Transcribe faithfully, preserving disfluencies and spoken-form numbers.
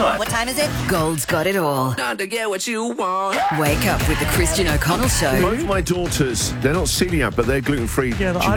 time. What time is it? Gold's got it all. Time to get what you want. Wake up with the Christian O'Connell Show. Both my daughters, they're not celiac, but they're gluten-free. Yeah, I